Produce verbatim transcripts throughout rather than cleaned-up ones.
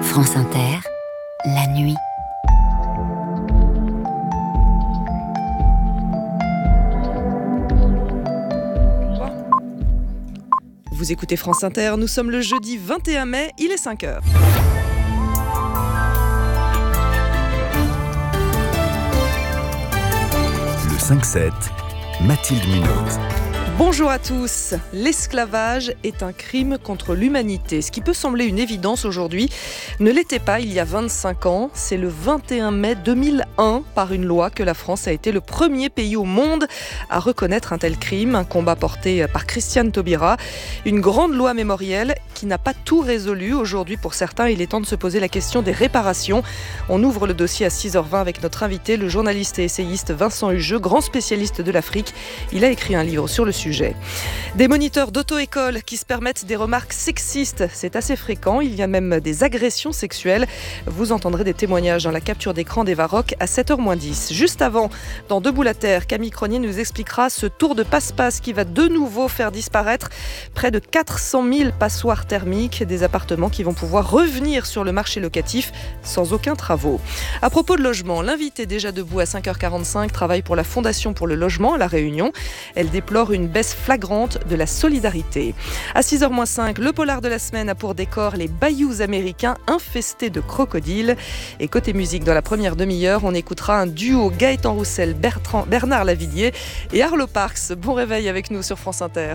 France Inter, la nuit. Vous écoutez France Inter, nous sommes le jeudi vingt et un mai, il est cinq heures. Le cinq sept, Mathilde Munoz. Bonjour à tous. L'esclavage est un crime contre l'humanité. Ce qui peut sembler une évidence aujourd'hui ne l'était pas il y a vingt-cinq ans. C'est le vingt et un mai deux mille un, par une loi, que la France a été le premier pays au monde à reconnaître un tel crime. Un combat porté par Christiane Taubira. Une grande loi mémorielle qui n'a pas tout résolu. Aujourd'hui, pour certains, il est temps de se poser la question des réparations. On ouvre le dossier à six heures vingt avec notre invité, le journaliste et essayiste Vincent Hugeux, grand spécialiste de l'Afrique. Il a écrit un livre sur le sujet. Des moniteurs d'auto-école qui se permettent des remarques sexistes, c'est assez fréquent. Il y a même des agressions sexuelles. Vous entendrez des témoignages dans la capture d'écran d'Eva Rock à sept heures moins dix. Juste avant, dans Debout la Terre, Camille Cronier nous expliquera ce tour de passe-passe qui va de nouveau faire disparaître près de quatre cent mille passoires thermiques, des appartements qui vont pouvoir revenir sur le marché locatif sans aucun travaux. À propos de logement, l'invité déjà debout à cinq heures quarante-cinq travaille pour la Fondation pour le logement à La Réunion. Elle déplore une baisse flagrante de la solidarité. À six heures moins cinq, le polar de la semaine a pour décor les bayous américains infestés de crocodiles. Et côté musique, dans la première demi-heure, on écoutera un duo Gaëtan Roussel, Bertrand, Bernard Lavillier et Arlo Parks. Bon réveil avec nous sur France Inter.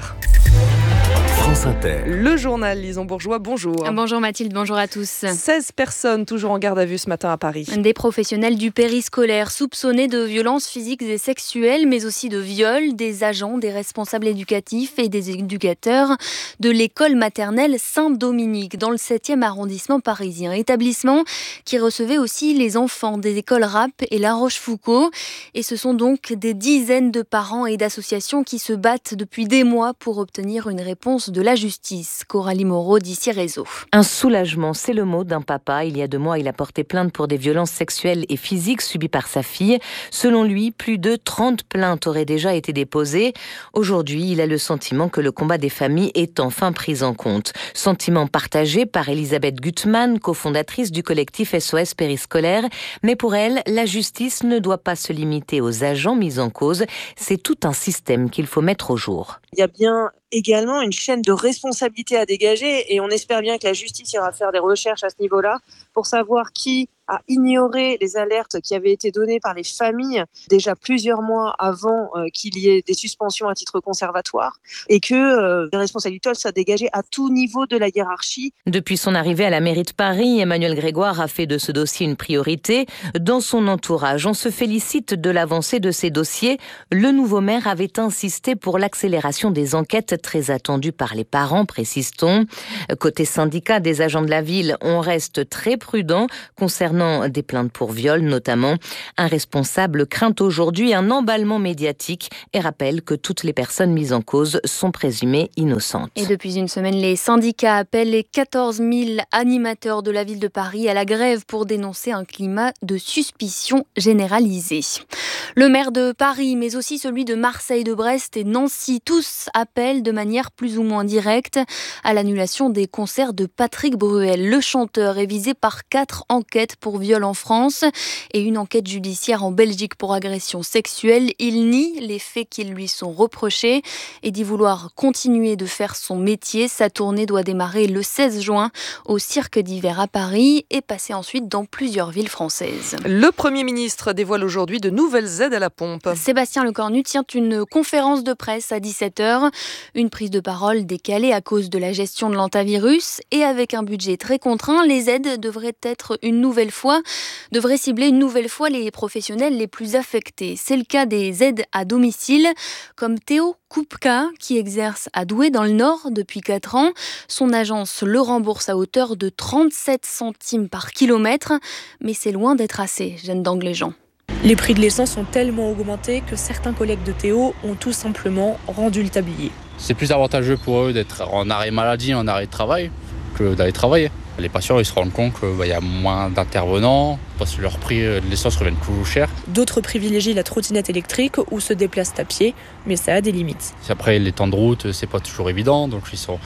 France Inter. Le journal Lison Bourgeois, bonjour. Bonjour Mathilde, bonjour à tous. seize personnes toujours en garde à vue ce matin à Paris. Des professionnels du périscolaire soupçonnés de violences physiques et sexuelles, mais aussi de viols, des agents, des responsables éducatifs et des éducateurs de l'école maternelle Saint-Dominique dans le septième arrondissement parisien. Établissement qui recevait aussi les enfants des écoles Rapp et La Rochefoucauld. Et ce sont donc des dizaines de parents et d'associations qui se battent depuis des mois pour obtenir une réponse de la justice. Coralie Moreau d'Ici Réseau. Un soulagement, c'est le mot d'un papa. Il y a deux mois, il a porté plainte pour des violences sexuelles et physiques subies par sa fille. Selon lui, plus de trente plaintes auraient déjà été déposées. Aujourd'hui, il a le sentiment que le combat des familles est enfin pris en compte. Sentiment partagé par Elisabeth Gutmann, cofondatrice du collectif S O S Périscolaire. Mais pour elle, la justice ne doit pas se limiter aux agents mis en cause. C'est tout un système qu'il faut mettre au jour. Il y a bien également une chaîne de responsabilité à dégager et on espère bien que la justice ira faire des recherches à ce niveau-là pour savoir qui a ignoré les alertes qui avaient été données par les familles déjà plusieurs mois avant euh, qu'il y ait des suspensions à titre conservatoire et que euh, les responsabilités soient dégagées à tout niveau de la hiérarchie. Depuis son arrivée à la mairie de Paris, Emmanuel Grégoire a fait de ce dossier une priorité. Dans son entourage, on se félicite de l'avancée de ces dossiers. Le nouveau maire avait insisté pour l'accélération des enquêtes très attendues par les parents, précise-t-on. Côté syndicat des agents de la ville, on reste très prudent concernant des plaintes pour viol notamment. Un responsable craint aujourd'hui un emballement médiatique et rappelle que toutes les personnes mises en cause sont présumées innocentes. Et depuis une semaine, les syndicats appellent les quatorze mille animateurs de la ville de Paris à la grève pour dénoncer un climat de suspicion généralisée. Le maire de Paris, mais aussi celui de Marseille, de Brest et Nancy, tous appellent de manière plus ou moins directe à l'annulation des concerts de Patrick Bruel. Le chanteur est visé par quatre enquêtes pour viol en France et une enquête judiciaire en Belgique pour agression sexuelle. Il nie les faits qui lui sont reprochés et dit vouloir continuer de faire son métier. Sa tournée doit démarrer le seize juin au Cirque d'hiver à Paris et passer ensuite dans plusieurs villes françaises. Le Premier ministre dévoile aujourd'hui de nouvelles aides à la pompe. Sébastien Lecornu tient une conférence de presse à dix-sept heures. Une prise de parole décalée à cause de la gestion de l'antivirus et avec un budget très contraint, les aides devraient être une nouvelle fois, devraient cibler une nouvelle fois les professionnels les plus affectés. C'est le cas des aides à domicile, comme Théo Koupka, qui exerce à Douai dans le Nord depuis quatre ans. Son agence le rembourse à hauteur de trente-sept centimes par kilomètre, mais c'est loin d'être assez, Jeanne d'Angléjean. Les prix de l'essence ont tellement augmenté que certains collègues de Théo ont tout simplement rendu le tablier. C'est plus avantageux pour eux d'être en arrêt maladie, en arrêt de travail, que d'aller travailler. Les patients ils se rendent compte qu'il bah, y a moins d'intervenants, parce que leur prix de l'essence revient plus cher. D'autres privilégient la trottinette électrique ou se déplacent à pied, mais ça a des limites. Après, les temps de route, c'est pas toujours évident, donc ils sont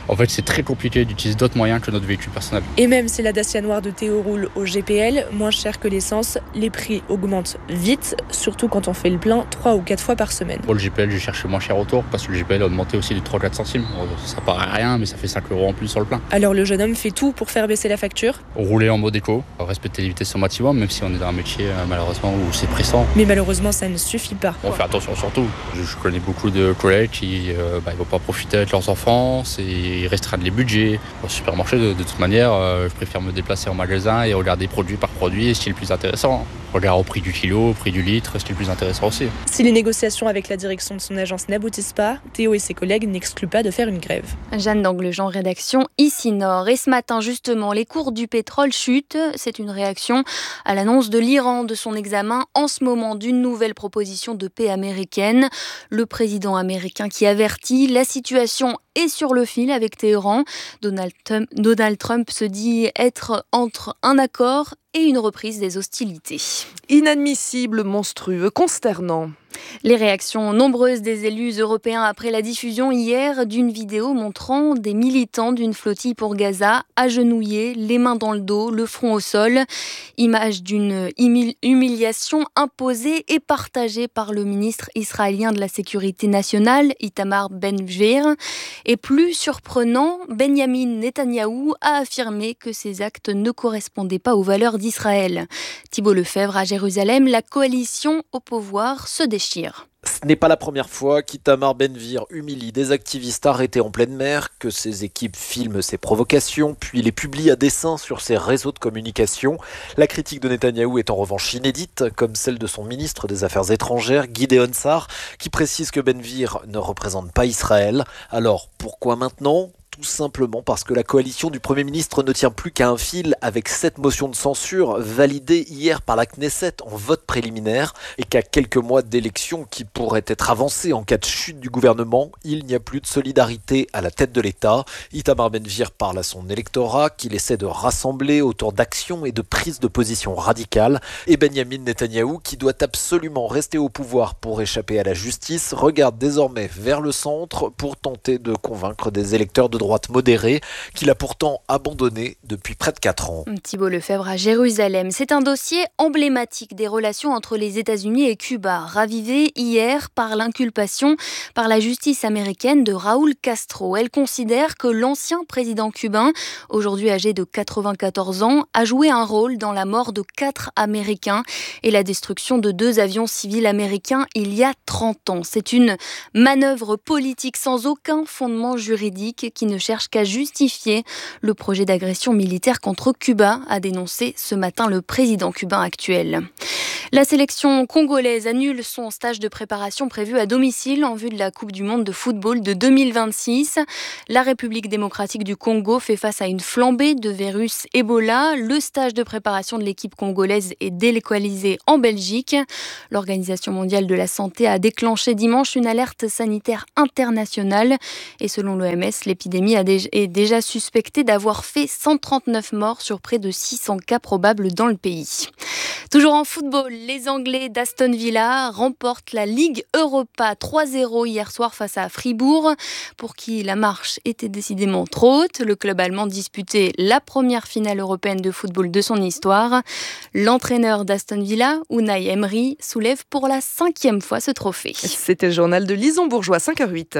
En fait, c'est très compliqué d'utiliser d'autres moyens que notre véhicule personnel. Et même si la Dacia noire de Théo roule au G P L, moins cher que l'essence, les prix augmentent vite, surtout quand on fait le plein trois ou quatre fois par semaine. Pour le G P L, j'ai cherché moins cher autour parce que le G P L a augmenté aussi de trois à quatre centimes. Ça paraît rien, mais ça fait cinq euros en plus sur le plein. Alors le jeune homme fait tout pour faire baisser la facture. Rouler en mode éco, respecter les vitesses au maximum, même si on est dans un métier malheureusement où c'est pressant. Mais malheureusement, ça ne suffit pas. On fait attention surtout. Je, je connais beaucoup de collègues qui euh, bah, ils vont pas profiter avec leurs enfants, et restreindre les budgets. Au supermarché, de, de toute manière, euh, je préfère me déplacer en magasin et regarder produit par produit, ce qui est le plus intéressant. Regarde au prix du kilo, au prix du litre, ce qui est le plus intéressant aussi. Si les négociations avec la direction de son agence n'aboutissent pas, Théo et ses collègues n'excluent pas de faire une grève. Jeanne d'Anglejean, rédaction Ici Nord. Et ce matin, justement, les cours du pétrole chutent. C'est une réaction à l'annonce de l'Iran de son examen en ce moment d'une nouvelle proposition de paix américaine. Le président américain qui avertit, la situation est sur le fil avec Téhéran. Donald Trump, Donald Trump se dit être entre un accord et une reprise des hostilités. Inadmissible, monstrueux, consternant. Les réactions nombreuses des élus européens après la diffusion hier d'une vidéo montrant des militants d'une flottille pour Gaza agenouillés, les mains dans le dos, le front au sol. Image d'une humiliation imposée et partagée par le ministre israélien de la Sécurité nationale, Itamar Ben-Gvir. Et plus surprenant, Benjamin Netanyahou a affirmé que ces actes ne correspondaient pas aux valeurs d'Israël. Thibault Lefebvre à Jérusalem, la coalition au pouvoir se déchire. Ce n'est pas la première fois qu'Itamar Ben-Gvir humilie des activistes arrêtés en pleine mer, que ses équipes filment ses provocations, puis les publient à dessein sur ses réseaux de communication. La critique de Netanyahou est en revanche inédite, comme celle de son ministre des Affaires étrangères, Gideon Sa'ar, qui précise que Ben-Gvir ne représente pas Israël. Alors, pourquoi maintenant ? Tout simplement parce que la coalition du Premier ministre ne tient plus qu'à un fil avec cette motion de censure validée hier par la Knesset en vote préliminaire et qu'à quelques mois d'élections qui pourraient être avancées en cas de chute du gouvernement, il n'y a plus de solidarité à la tête de l'État. Itamar Ben-Gvir parle à son électorat qu'il essaie de rassembler autour d'actions et de prises de position radicales. Et Benjamin Netanyahou, qui doit absolument rester au pouvoir pour échapper à la justice, regarde désormais vers le centre pour tenter de convaincre des électeurs de droite modérée qu'il a pourtant abandonné depuis près de quatre ans. Thibault Lefebvre à Jérusalem. C'est un dossier emblématique des relations entre les États-Unis et Cuba, ravivé hier par l'inculpation par la justice américaine de Raúl Castro. Elle considère que l'ancien président cubain, aujourd'hui âgé de quatre-vingt-quatorze ans, a joué un rôle dans la mort de quatre Américains et la destruction de deux avions civils américains il y a trente ans. C'est une manœuvre politique sans aucun fondement juridique qui ne cherche qu'à justifier le projet d'agression militaire contre Cuba, a dénoncé ce matin le président cubain actuel. La sélection congolaise annule son stage de préparation prévu à domicile en vue de la Coupe du monde de football de deux mille vingt-six. La République démocratique du Congo fait face à une flambée de virus Ebola. Le stage de préparation de l'équipe congolaise est délocalisé en Belgique. L'Organisation mondiale de la santé a déclenché dimanche une alerte sanitaire internationale et selon l'O M S, l'épidémie est déjà suspectée d'avoir fait cent trente-neuf morts sur près de six cents cas probables dans le pays. Toujours en football, les Anglais d'Aston Villa remportent la Ligue Europa trois zéro hier soir face à Fribourg, pour qui la marche était décidément trop haute. Le club allemand disputait la première finale européenne de football de son histoire. L'entraîneur d'Aston Villa, Unai Emery, soulève pour la cinquième fois ce trophée. C'était le journal de Lison Bourgeois, cinq heures huit.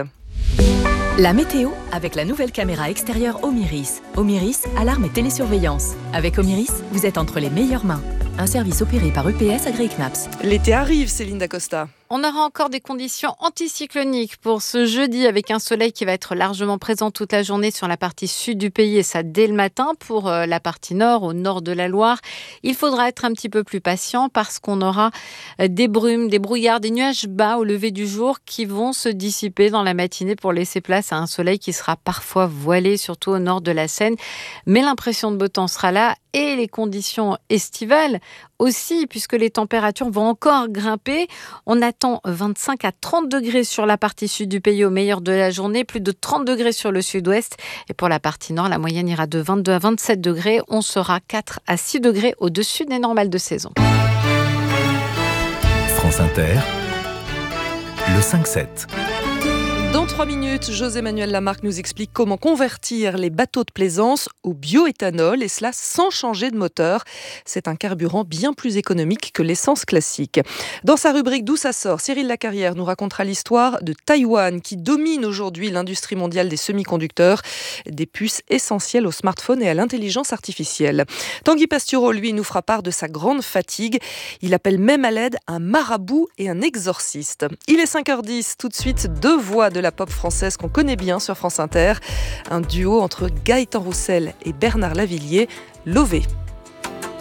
La météo avec la nouvelle caméra extérieure Omiris. Omiris, alarme et télésurveillance. Avec Omiris, vous êtes entre les meilleures mains. Un service opéré par E P S AgriKnaps. L'été arrive, Céline Dacosta. On aura encore des conditions anticycloniques pour ce jeudi avec un soleil qui va être largement présent toute la journée sur la partie sud du pays et ça dès le matin. Pour la partie nord, au nord de la Loire, il faudra être un petit peu plus patient parce qu'on aura des brumes, des brouillards, des nuages bas au lever du jour qui vont se dissiper dans la matinée pour laisser place à un soleil qui sera parfois voilé, surtout au nord de la Seine. Mais l'impression de beau temps sera là et les conditions estivales aussi, puisque les températures vont encore grimper. On attend vingt-cinq à trente degrés sur la partie sud du pays au meilleur de la journée, plus de trente degrés sur le sud-ouest. Et pour la partie nord, la moyenne ira de vingt-deux à vingt-sept degrés. On sera quatre à six degrés au-dessus des normales de saison. France Inter, le cinq sept. Dans trois minutes, José-Manuel Lamarque nous explique comment convertir les bateaux de plaisance au bioéthanol et cela sans changer de moteur. C'est un carburant bien plus économique que l'essence classique. Dans sa rubrique D'où ça sort, Cyril Lacarrière nous racontera l'histoire de Taïwan qui domine aujourd'hui l'industrie mondiale des semi-conducteurs, des puces essentielles aux smartphones et à l'intelligence artificielle. Tanguy Pastureau, lui, nous fera part de sa grande fatigue. Il appelle même à l'aide un marabout et un exorciste. Il est cinq heures dix, tout de suite deux voix de la pop française qu'on connaît bien sur France Inter. Un duo entre Gaëtan Roussel et Bernard Lavillier, Lové.